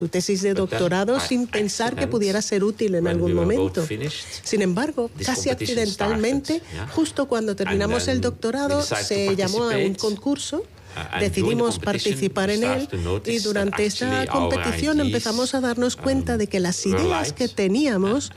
su tesis de doctorado sin pensar que pudiera ser útil en algún momento. Sin embargo, casi accidentalmente, justo cuando terminamos el doctorado, se llamó a un concurso. Decidimos participar en él y durante esta competición empezamos a darnos cuenta de que las ideas que teníamos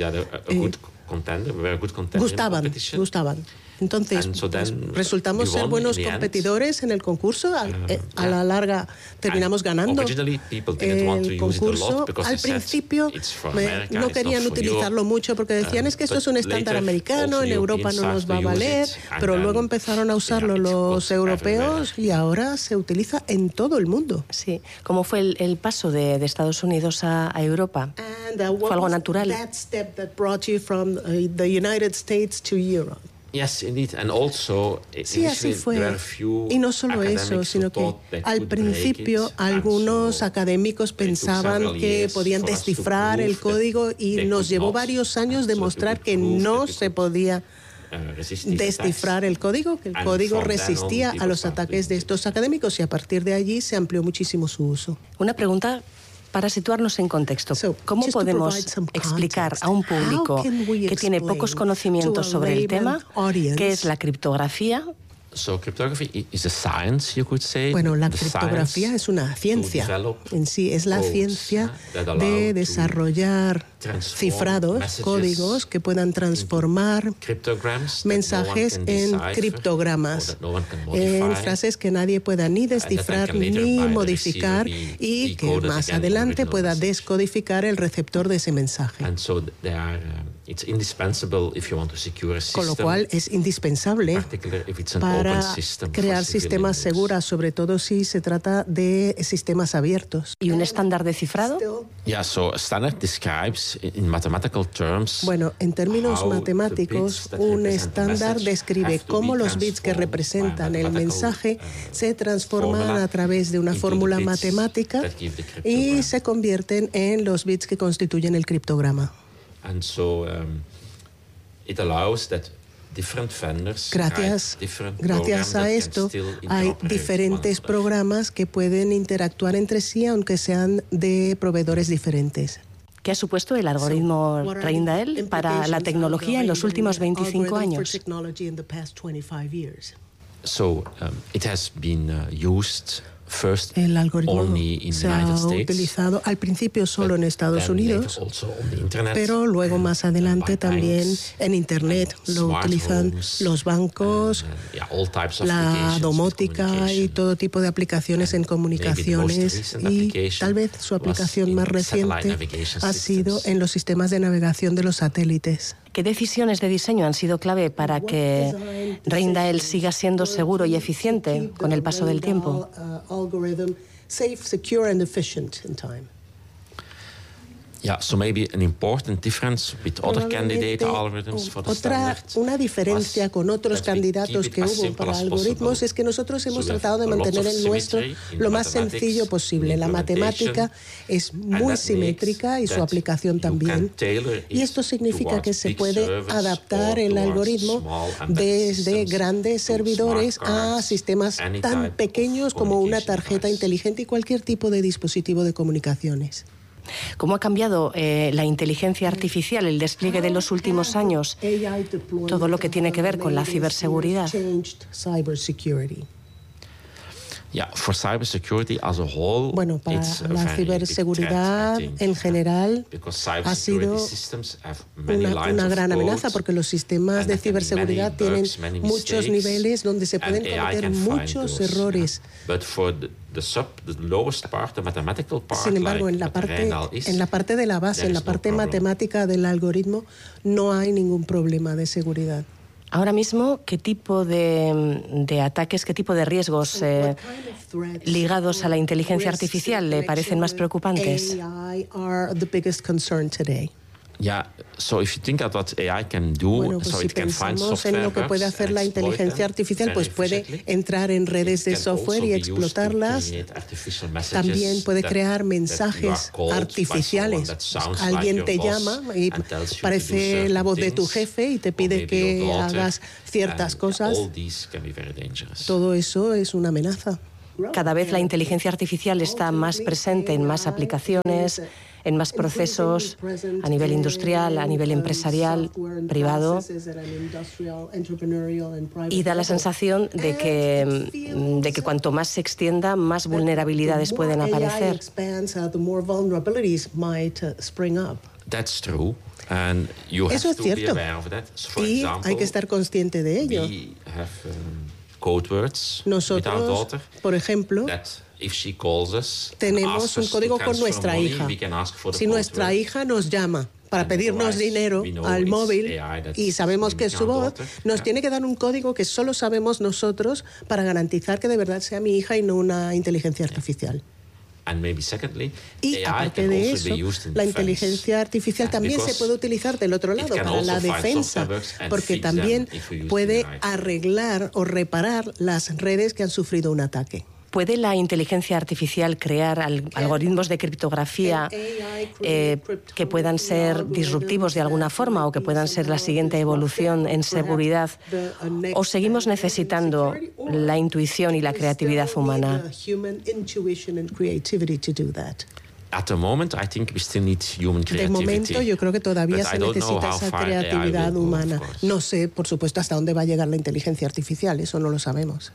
gustaban. Entonces, resultamos ser buenos competidores en el concurso. A la larga terminamos ganando el concurso. Al principio no querían utilizarlo mucho porque decían es que esto es un estándar americano, en Europa no nos va a valer, pero luego empezaron a usarlo los europeos y ahora se utiliza en todo el mundo. Sí. ¿Cómo fue el paso de Estados Unidos a Europa? ¿Fue algo natural? That step that brought you from the United States to Europe. Sí, así fue. Y no solo eso, sino que al principio algunos académicos pensaban que podían descifrar el código y nos llevó varios años demostrar que no se podía descifrar el código, que el código resistía a los ataques de estos académicos y a partir de allí se amplió muchísimo su uso. Una pregunta para situarnos en contexto. ¿Cómo podemos explicar a un público que tiene pocos conocimientos sobre el tema qué es la criptografía? Bueno, la criptografía es una ciencia en sí, es la ciencia de desarrollar cifrados, códigos que puedan transformar mensajes en criptogramas, en frases que nadie pueda ni descifrar ni modificar y que más adelante pueda descodificar el receptor de ese mensaje. Con lo cual es indispensable para crear sistemas seguros, sobre todo si se trata de sistemas abiertos. ¿Y un estándar de cifrado? Bueno, en términos matemáticos, un estándar describe cómo los bits que representan el mensaje se transforman a través de una fórmula matemática y se convierten en los bits que constituyen el criptograma. Gracias a esto, hay diferentes programas que pueden interactuar entre sí, aunque sean de proveedores diferentes. ¿Qué ha supuesto el algoritmo Reindel para la tecnología en los últimos 25 años? El algoritmo se ha utilizado al principio solo en Estados Unidos, pero luego más adelante también en Internet lo utilizan los bancos, la domótica y todo tipo de aplicaciones en comunicaciones, y tal vez su aplicación más reciente ha sido en los sistemas de navegación de los satélites. ¿Qué decisiones de diseño han sido clave para que Reindel siga siendo seguro y eficiente con el paso del tiempo? Una diferencia con otros candidatos que hubo para algoritmos es que nosotros hemos tratado de mantener el nuestro lo más sencillo posible. La matemática es muy simétrica y su aplicación también. Y esto significa que se puede adaptar el algoritmo desde grandes servidores a sistemas tan pequeños como una tarjeta inteligente y cualquier tipo de dispositivo de comunicaciones. ¿Cómo ha cambiado la inteligencia artificial, el despliegue de los últimos años, todo lo que tiene que ver con la ciberseguridad? Bueno, para la ciberseguridad en general ha sido una gran amenaza porque los sistemas de ciberseguridad tienen muchos niveles donde se pueden cometer muchos errores. Sin embargo, en la parte de la base, en la parte matemática del algoritmo, no hay ningún problema de seguridad. Ahora mismo, ¿qué tipo de ataques, qué tipo de riesgos ligados a la inteligencia artificial le parecen más preocupantes? Bueno, pues si pensamos en lo que puede hacer la inteligencia artificial, pues puede entrar en redes de software y explotarlas. También puede crear mensajes artificiales. Alguien te llama y parece la voz de tu jefe y te pide que hagas ciertas cosas. Todo eso es una amenaza. Cada vez la inteligencia artificial está más presente en más aplicaciones, en más procesos, a nivel industrial, a nivel empresarial, privado, y da la sensación de que cuanto más se extienda, más vulnerabilidades pueden aparecer. Eso es cierto, y hay que estar consciente de ello. Nosotros, por ejemplo, tenemos un código con nuestra hija. Si nuestra hija nos llama para pedirnos dinero al móvil y sabemos que es su voz, nos tiene que dar un código que solo sabemos nosotros para garantizar que de verdad sea mi hija y no una inteligencia artificial. Y aparte de eso, la inteligencia artificial también se puede utilizar del otro lado para la defensa, porque también puede arreglar o reparar las redes que han sufrido un ataque. ¿Puede la inteligencia artificial crear algoritmos de criptografía que puedan ser disruptivos de alguna forma o que puedan ser la siguiente evolución en seguridad? ¿O seguimos necesitando la intuición y la creatividad humana? De momento, yo creo que todavía se necesita esa creatividad humana. No sé, por supuesto, hasta dónde va a llegar la inteligencia artificial, eso no lo sabemos.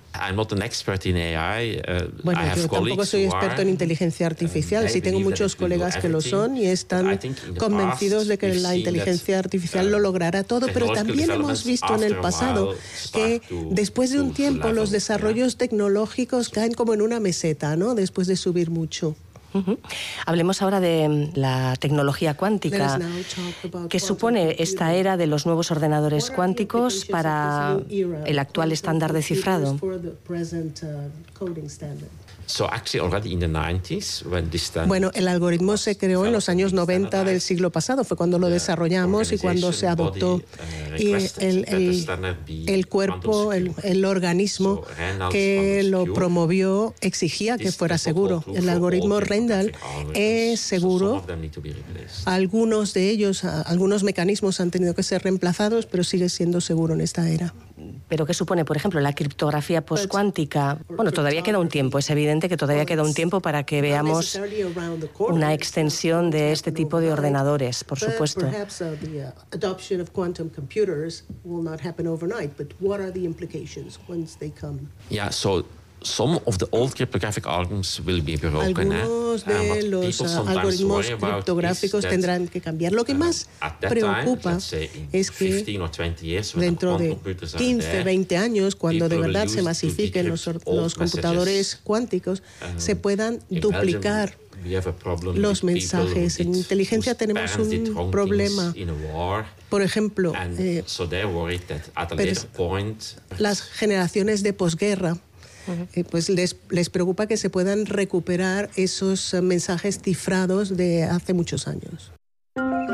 Bueno, yo tampoco soy experto en inteligencia artificial. Sí tengo muchos colegas que lo son y están convencidos de que la inteligencia artificial lo logrará todo, pero también hemos visto en el pasado que después de un tiempo los desarrollos tecnológicos caen como en una meseta, ¿no? Después de subir mucho. Hablemos ahora de la tecnología cuántica. ¿Qué supone esta era de los nuevos ordenadores cuánticos para el actual estándar de cifrado? Bueno, el algoritmo se creó en los años 90 del siglo pasado, fue cuando lo desarrollamos y cuando se adoptó. Y el cuerpo, el organismo que lo promovió exigía que fuera seguro. El algoritmo Randall es seguro. Algunos de ellos, algunos mecanismos han tenido que ser reemplazados, pero sigue siendo seguro en esta era. ¿Pero qué supone, por ejemplo, la criptografía postcuántica? Bueno, todavía queda un tiempo, es evidente que todavía queda un tiempo para que veamos una extensión de este tipo de ordenadores, por supuesto. Algunos de los algoritmos criptográficos tendrán que cambiar. Lo que más preocupa es que dentro de 15, 20 años, cuando de verdad se masifiquen los computadores cuánticos, se puedan duplicar los mensajes. En inteligencia tenemos un problema. Por ejemplo, las generaciones de posguerra, pues les preocupa que se puedan recuperar esos mensajes cifrados de hace muchos años.